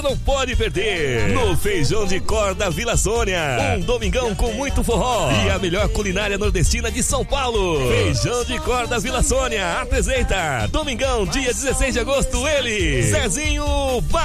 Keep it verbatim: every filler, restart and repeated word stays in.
Não pode perder no Feijão de Corda Vila Sônia. Um domingão com muito forró e a melhor culinária nordestina de São Paulo. Feijão de Corda Vila Sônia apresenta domingão, dia dezesseis de agosto, ele, Zezinho Ba